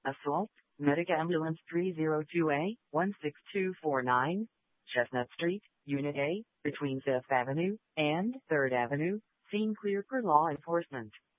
Assault, Medica Ambulance 302A, 16249, Chestnut Street, Unit A, between 5th Avenue and 3rd Avenue, scene clear for law enforcement.